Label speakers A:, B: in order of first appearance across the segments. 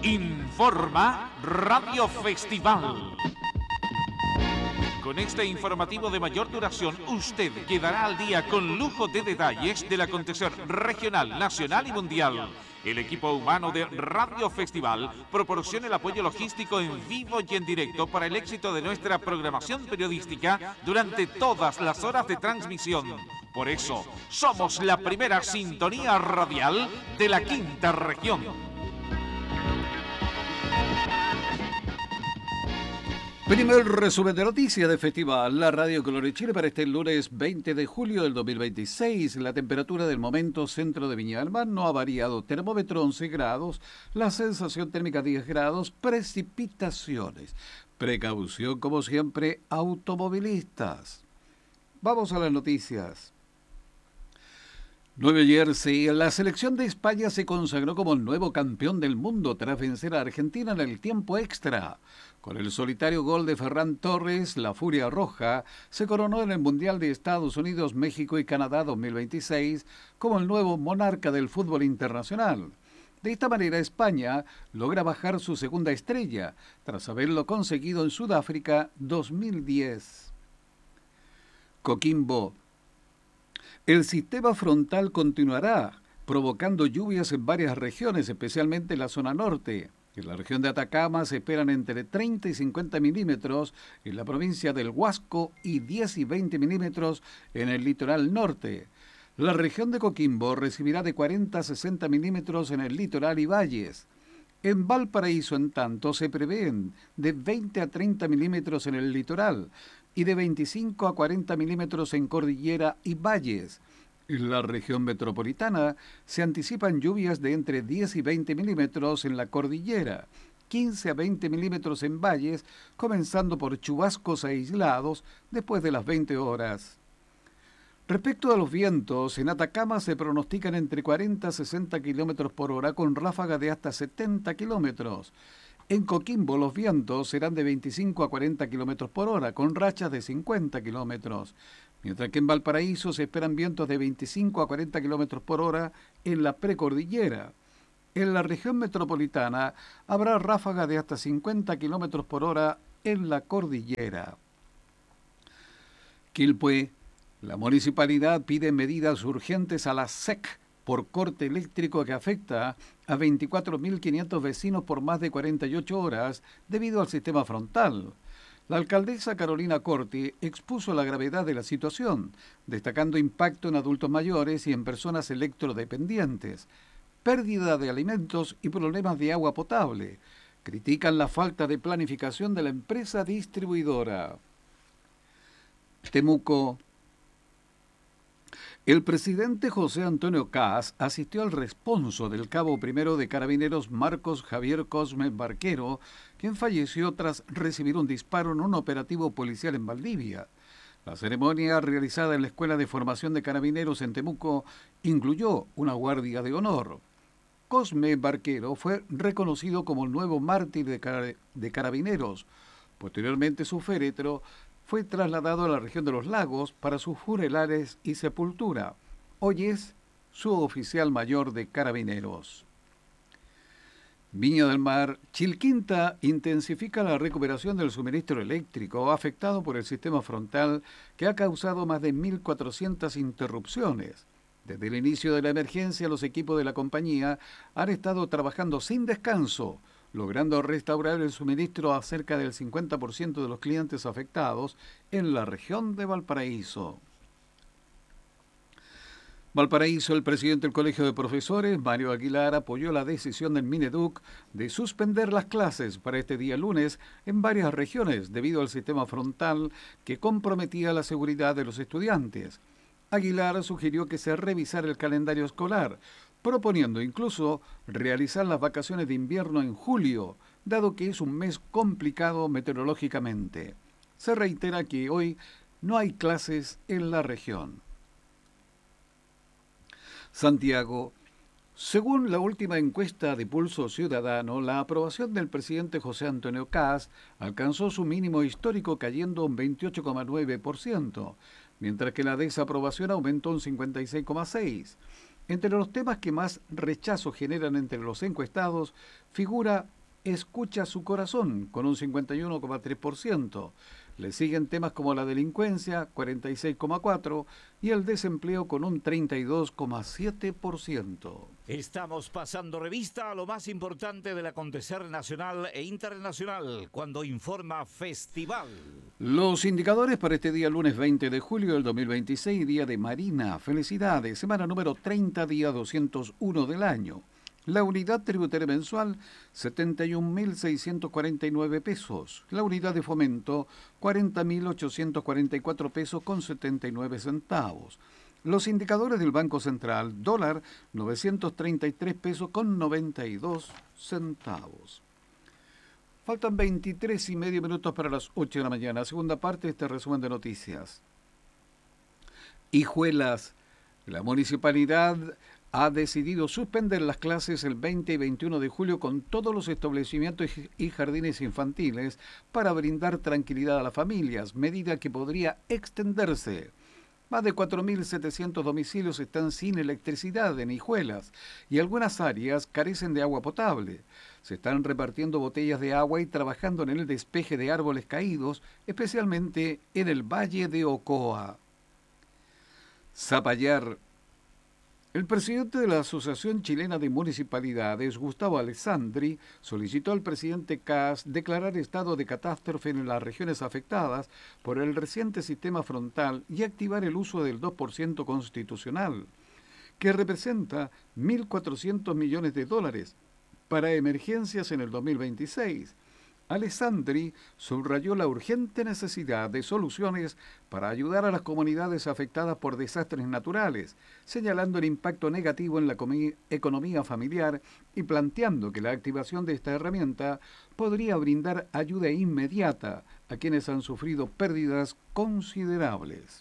A: Informa Radio Festival. Con este informativo de mayor duración, usted quedará al día con lujo de detalles del acontecer regional, nacional y mundial. El equipo humano de Radio Festival proporciona el apoyo logístico en vivo y en directo para el éxito de nuestra programación periodística durante todas las horas de transmisión. Por eso, somos la primera sintonía radial de la quinta región.
B: Primer resumen de noticias de Festival, la Radio Color de Chile para este lunes 20 de julio del 2026. La temperatura del momento centro de Viña del Mar no ha variado. Termómetro 11 grados, la sensación térmica 10 grados, precipitaciones. Precaución como siempre, automovilistas. Vamos a las noticias. 9 jersey. La selección de España se consagró como el nuevo campeón del mundo tras vencer a Argentina en el tiempo extra. Con el solitario gol de Ferran Torres, la Furia Roja se coronó en el Mundial de Estados Unidos, México y Canadá 2026 como el nuevo monarca del fútbol internacional. De esta manera, España logra bajar su segunda estrella, tras haberlo conseguido en Sudáfrica 2010. Coquimbo. El sistema frontal continuará, provocando lluvias en varias regiones, especialmente en la zona norte. En la región de Atacama se esperan entre 30 y 50 milímetros, en la provincia del Huasco y 10 y 20 milímetros en el litoral norte. La región de Coquimbo recibirá de 40 a 60 milímetros en el litoral y valles. En Valparaíso, en tanto, se prevén de 20 a 30 milímetros en el litoral y de 25 a 40 milímetros en cordillera y valles. En la región metropolitana se anticipan lluvias de entre 10 y 20 milímetros en la cordillera, 15 a 20 milímetros en valles, comenzando por chubascos aislados después de las 20 horas. Respecto a los vientos, en Atacama se pronostican entre 40 a 60 kilómetros por hora con ráfagas de hasta 70 kilómetros. En Coquimbo los vientos serán de 25 a 40 kilómetros por hora con rachas de 50 kilómetros. Mientras que en Valparaíso se esperan vientos de 25 a 40 kilómetros por hora en la precordillera. En la región metropolitana habrá ráfagas de hasta 50 kilómetros por hora en la cordillera. Quilpué. La municipalidad pide medidas urgentes a la SEC por corte eléctrico que afecta a 24.500 vecinos por más de 48 horas debido al sistema frontal. La alcaldesa Carolina Corti expuso la gravedad de la situación, destacando impacto en adultos mayores y en personas electrodependientes, pérdida de alimentos y problemas de agua potable. Critican la falta de planificación de la empresa distribuidora. Temuco. El presidente José Antonio Kast asistió al responso del cabo primero de Carabineros Marcos Javier Cosme Barquero, quien falleció tras recibir un disparo en un operativo policial en Valdivia. La ceremonia realizada en la Escuela de Formación de Carabineros en Temuco incluyó una guardia de honor. Cosme Barquero fue reconocido como el nuevo mártir de Carabineros. Posteriormente su féretro fue trasladado a la región de los lagos para sus funerales y sepultura. Hoy es suboficial mayor de Carabineros. Viña del Mar. Chilquinta intensifica la recuperación del suministro eléctrico afectado por el sistema frontal que ha causado más de 1.400 interrupciones. Desde el inicio de la emergencia, los equipos de la compañía han estado trabajando sin descanso, logrando restaurar el suministro a cerca del 50% de los clientes afectados en la región de Valparaíso. Valparaíso, el presidente del Colegio de Profesores, Mario Aguilar, apoyó la decisión del Mineduc de suspender las clases para este día lunes en varias regiones debido al sistema frontal que comprometía la seguridad de los estudiantes. Aguilar sugirió que se revisara el calendario escolar, proponiendo incluso realizar las vacaciones de invierno en julio, dado que es un mes complicado meteorológicamente. Se reitera que hoy no hay clases en la región. Santiago. Según la última encuesta de Pulso Ciudadano, la aprobación del presidente José Antonio Kast alcanzó su mínimo histórico cayendo un 28,9%, mientras que la desaprobación aumentó un 56,6%. Entre los temas que más rechazo generan entre los encuestados figura escucha su corazón con un 51,3%. Le siguen temas como la delincuencia, 46,4%, y el desempleo con un 32,7%.
C: Estamos pasando revista a lo más importante del acontecer nacional e internacional cuando informa Festival.
B: Los indicadores para este día lunes 20 de julio del 2026, día de Marina. Felicidades, semana número 30, día 201 del año. La unidad tributaria mensual, 71.649 pesos. La unidad de fomento, 40.844 pesos con 79 centavos. Los indicadores del Banco Central, dólar, 933 pesos con 92 centavos. Faltan 23 y medio minutos para las 8 de la mañana. Segunda parte de este resumen de noticias. Hijuelas, la municipalidad ha decidido suspender las clases el 20 y 21 de julio con todos los establecimientos y jardines infantiles para brindar tranquilidad a las familias, medida que podría extenderse. Más de 4.700 domicilios están sin electricidad en Hijuelas y algunas áreas carecen de agua potable. Se están repartiendo botellas de agua y trabajando en el despeje de árboles caídos, especialmente en el Valle de Ocoa. Zapallar. El presidente de la Asociación Chilena de Municipalidades, Gustavo Alessandri, solicitó al presidente Kast declarar estado de catástrofe en las regiones afectadas por el reciente sistema frontal y activar el uso del 2% constitucional, que representa 1.400 millones de dólares para emergencias en el 2026. Alessandri subrayó la urgente necesidad de soluciones para ayudar a las comunidades afectadas por desastres naturales, señalando el impacto negativo en la economía familiar y planteando que la activación de esta herramienta podría brindar ayuda inmediata a quienes han sufrido pérdidas considerables.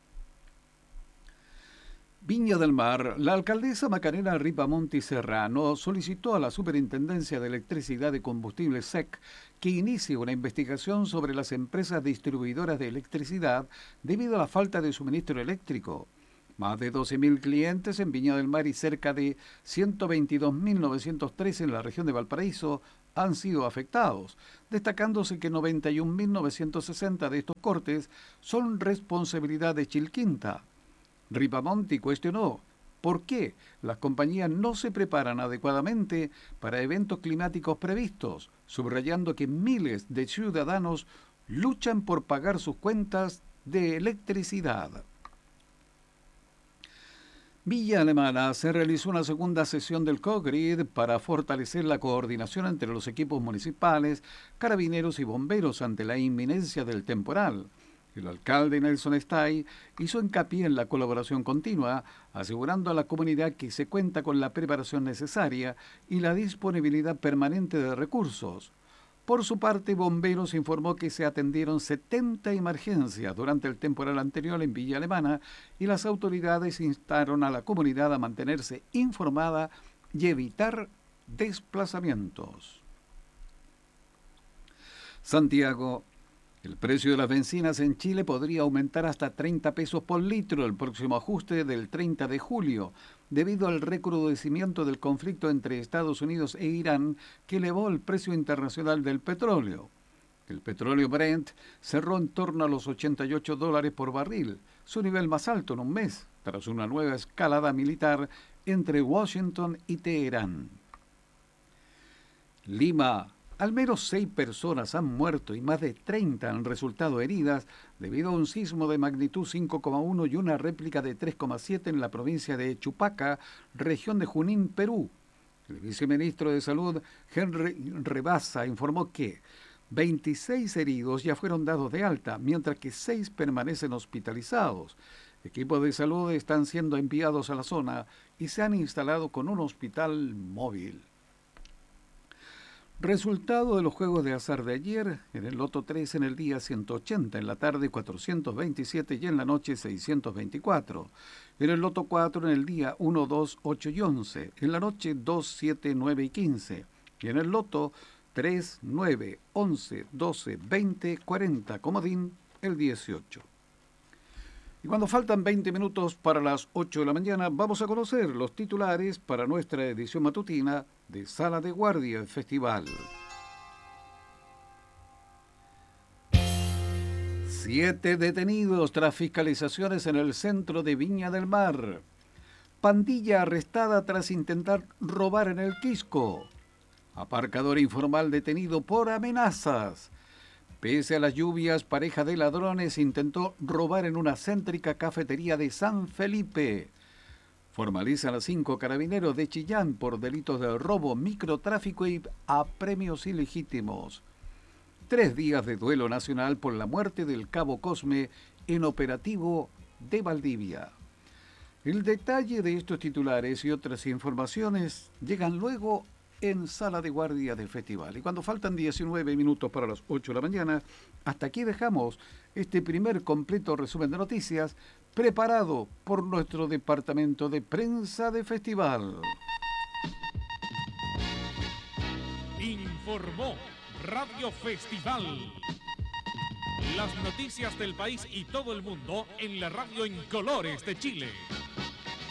B: Viña del Mar, la alcaldesa Macarena Ripamonti Serrano solicitó a la Superintendencia de Electricidad y Combustibles SEC que inicie una investigación sobre las empresas distribuidoras de electricidad debido a la falta de suministro eléctrico. Más de 12.000 clientes en Viña del Mar y cerca de 122.903 en la región de Valparaíso han sido afectados, destacándose que 91.960 de estos cortes son responsabilidad de Chilquinta. Ripamonti cuestionó por qué las compañías no se preparan adecuadamente para eventos climáticos previstos, subrayando que miles de ciudadanos luchan por pagar sus cuentas de electricidad. Villa Alemana se realizó una segunda sesión del COGRID para fortalecer la coordinación entre los equipos municipales, carabineros y bomberos ante la inminencia del temporal. El alcalde Nelson Stay hizo hincapié en la colaboración continua, asegurando a la comunidad que se cuenta con la preparación necesaria y la disponibilidad permanente de recursos. Por su parte, Bomberos informó que se atendieron 70 emergencias durante el temporal anterior en Villa Alemana y las autoridades instaron a la comunidad a mantenerse informada y evitar desplazamientos. Santiago. El precio de las bencinas en Chile podría aumentar hasta 30 pesos por litro el próximo ajuste del 30 de julio, debido al recrudecimiento del conflicto entre Estados Unidos e Irán que elevó el precio internacional del petróleo. El petróleo Brent cerró en torno a los $88 por barril, su nivel más alto en un mes, tras una nueva escalada militar entre Washington y Teherán. Lima. Al menos 6 personas han muerto y más de 30 han resultado heridas debido a un sismo de magnitud 5,1 y una réplica de 3,7 en la provincia de Chupaca, región de Junín, Perú. El viceministro de Salud, Henry Rebasa, informó que 26 heridos ya fueron dados de alta, mientras que 6 permanecen hospitalizados. Equipos de salud están siendo enviados a la zona y se han instalado con un hospital móvil. Resultado de los juegos de azar de ayer: en el loto 3 en el día 180, en la tarde 427 y en la noche 624. En el loto 4 en el día 1, 2, 8 y 11, en la noche 2, 7, 9 y 15. Y en el loto 3, 9, 11, 12, 20, 40, comodín el 18. Y cuando faltan 20 minutos para las 8 de la mañana, vamos a conocer los titulares para nuestra edición matutina de Sala de Guardia del Festival. 7 detenidos tras fiscalizaciones en el centro de Viña del Mar. Pandilla arrestada tras intentar robar en el Quisco. Aparcador informal detenido por amenazas. Pese a las lluvias, pareja de ladrones intentó robar en una céntrica cafetería de San Felipe. Formalizan a 5 carabineros de Chillán por delitos de robo, microtráfico y apremios ilegítimos. 3 días de duelo nacional por la muerte del cabo Cosme en operativo de Valdivia. El detalle de estos titulares y otras informaciones llegan luego en Sala de Guardia del Festival. Y cuando faltan 19 minutos para las 8 de la mañana, hasta aquí dejamos este primer completo resumen de noticias preparado por nuestro departamento de prensa de festival.
A: Informó Radio Festival. Las noticias del país y todo el mundo en la radio en colores de Chile.